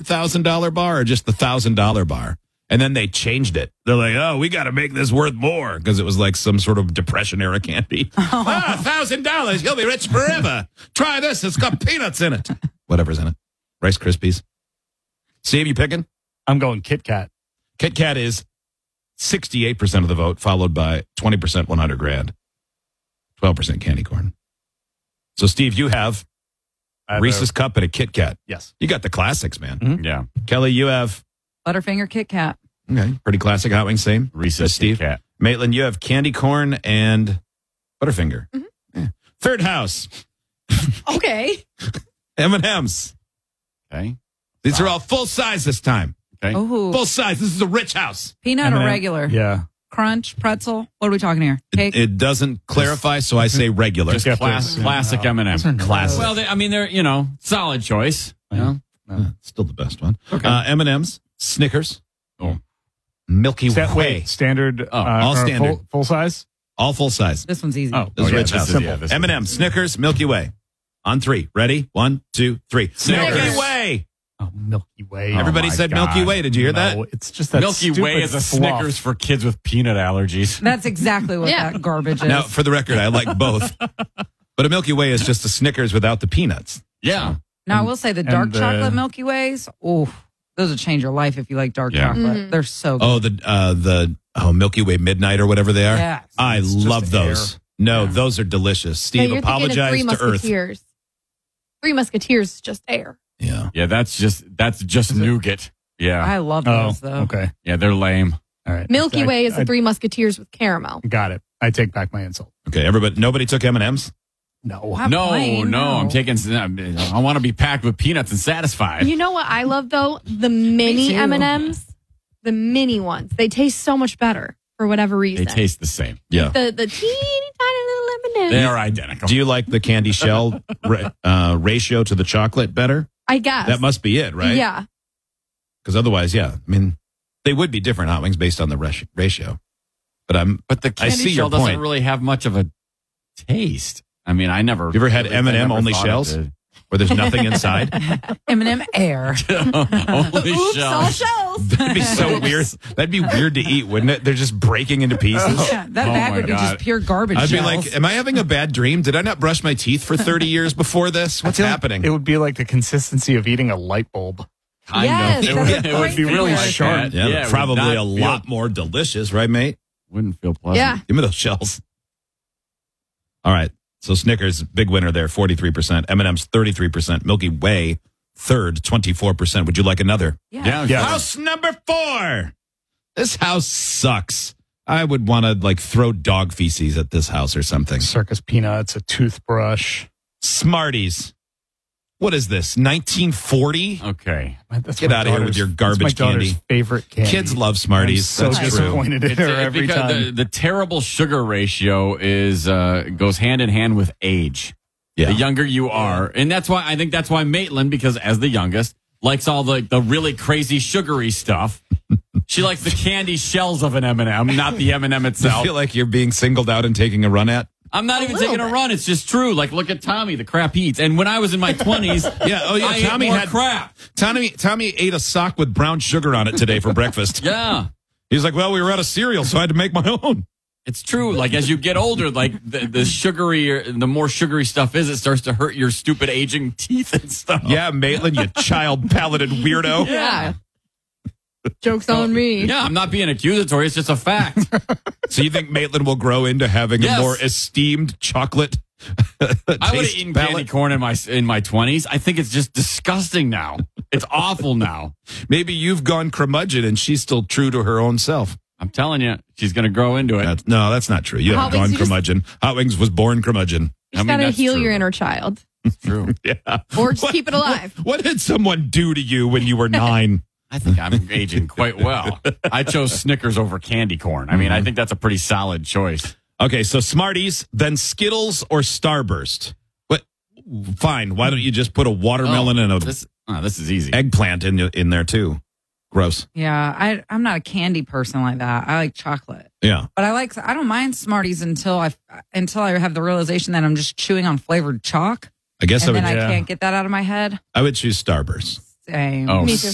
$100,000 bar or just the $1,000 bar? And then they changed it. They're like, oh, we got to make this worth more because it was like some sort of Depression era candy. $1,000. You'll be rich forever. Try this. It's got peanuts in it. Whatever's in it. Rice Krispies. Steve, you picking? I'm going Kit Kat. Kit Kat is 68% of the vote, followed by 20% $100,000, 12% candy corn. So, Steve, you have Reese's Cup and a Kit Kat. Yes. You got the classics, man. Mm-hmm. Yeah. Kelly, you have Butterfinger Kit Kat. okay, pretty classic Hot Wings, same. Reese's Steve. Kit Kat. Maitland, you have candy corn and Butterfinger. Yeah. Third house, Okay. M&M's. Okay. These are all full size this time. Okay. Oh, Full size. This is a rich house. peanut or M&M. regular? Yeah. Crunch, pretzel. What are we talking here? Cake? It doesn't clarify, so I say regular. Just classic M&M. Classic. Well, they're, solid choice. You know? Still the best one. Okay. M&M's, Snickers, Oh. Milky Way. Wait, standard. all or standard. Full size? All full size. This one's easy. Oh, This is yeah, rich this house. is- yeah, this is- M&M, Snickers, Milky Way. On three. Ready? 1, 2, 3. Snickers. Milky Way. Oh, Milky Way. Everybody Oh, my said God. Milky Way. Did you hear that? No, it's just that Milky Way stupid is a fluff. Snickers for kids with peanut allergies. That's exactly what Yeah. that garbage is. Now, for the record, I like both. But a Milky Way is just a Snickers without the peanuts. Yeah. Now, I will say the dark the- chocolate Milky Ways, oh, those will change your life if you like dark Yeah. chocolate. They're so good. Oh, the Milky Way Midnight or whatever they are. Yes. I It's just love those. air. No, those are delicious. No, Steve, you're thinking of apologize Three to Earth. Musketeers. Three Musketeers is just air. Yeah. Yeah, that's just nougat. Yeah. I love Oh, those, though. okay. Yeah, they're lame. All right. Milky Way is the I Three Musketeers with caramel. Got it. I take back my insult. Okay, nobody took M&M's? No. Not plain, I'm taking. I want to be packed with peanuts and satisfied. You know what I love though? The Me mini too. M&Ms, the mini ones. They taste so much better for whatever They reason. taste the same. Yeah. the teeny tiny little M&Ms. They are identical. Do you like the candy shell ratio to the chocolate better? I guess That must be it, right? Yeah. Because otherwise, yeah. I mean, they would be different Hot Wings based on the ratio. But the I candy see your shell doesn't point. really have much of a taste. I mean, I never. You ever had I M&M never only thought it shells? did. where there's nothing inside? M&M Air. Only Oops, all shells. shells. That'd be so weird. That'd be weird to eat, wouldn't it? They're just breaking into pieces. Yeah, that Oh bag my would be God. just pure garbage I'd be shells. like, am I having a bad dream? Did I not brush my teeth for 30 years before this? What's happening? It would be like the consistency of eating a light bulb. Kind Yes, of. that's It a would be great really figure. sharp. yeah, it but would probably not a feel- lot more delicious, right, mate? Wouldn't feel pleasant. Yeah. Give me those shells. All right. So Snickers, big winner there, 43%. M&M's, 33%. Milky Way, third, 24%. Would you like another? Yeah. Yeah. House number 4. This house sucks. I would want to throw dog feces at this house or something. Circus peanuts, a toothbrush. Smarties. What is this? 1940? Okay. That's Get my outta here with daughter's- your garbage that's my daughter's candy. favorite candy. Kids love Smarties. I'm so That's true. disappointed in her every because time. The terrible sugar ratio is goes hand in hand with age. Yeah. The younger you are, and that's why I think that's why Maitland, because as the youngest, likes all the really crazy sugary stuff. She likes the candy shells of an M&M, not the M&M Do you itself. feel like you're being singled out and taking a run at? I'm not even little taking a bit. run. It's just true. Like, look at Tommy, the crap he eats. And when I was in my 20s, I ate Tommy more had crap. Tommy ate a sock with brown sugar on it today for breakfast. Yeah. He's like, well, we were out of cereal, so I had to make my own. It's true. Like, as you get older, like the sugary, the more sugary stuff is, it starts to hurt your stupid aging teeth and stuff. Yeah, Maitland, you child-palated weirdo. Yeah. Joke's on me. Yeah, I'm not being accusatory. It's just a fact. So you think Maitland will grow into having Yes. a more esteemed chocolate I would have taste eaten palate? candy corn in my 20s. I think it's just disgusting now. It's awful now. Maybe you've gone curmudgeon and she's still true to her own self. I'm telling you, she's going to grow into it. No, that's not true. You Hot haven't Wings, gone you just- curmudgeon. Hot Wings was born curmudgeon. You just I mean, gotta that's heal true. your inner child. It's true. Yeah. Or just keep it alive. What did someone do to you when you were 9? I think I'm aging quite well. I chose Snickers over candy corn. I mean, I think that's a pretty solid choice. Okay, so Smarties, then Skittles or Starburst. What? Fine. Why don't you just put a watermelon and a This is easy. eggplant in there too? Gross. yeah, I'm not a candy person like that. I like chocolate. Yeah. But I don't mind Smarties until I have the realization that I'm just chewing on flavored chalk. I guess And then I I can't get that out of my head. would choose Starburst. Same. Oh, Me too.